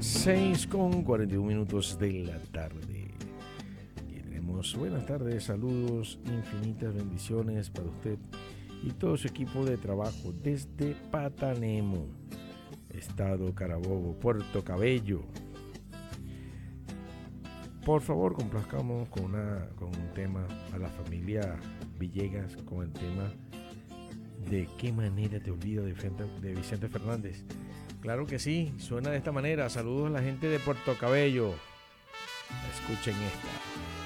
6:41 de la tarde. Y tenemos buenas tardes, saludos, infinitas bendiciones para usted y todo su equipo de trabajo desde Patanemo, Estado Carabobo, Puerto Cabello. Por favor, complazcamos con un tema a la familia Villegas, con el tema ¿De qué manera te olvido de Vicente Fernández? Claro que sí, suena de esta manera. Saludos a la gente de Puerto Cabello. Escuchen esta.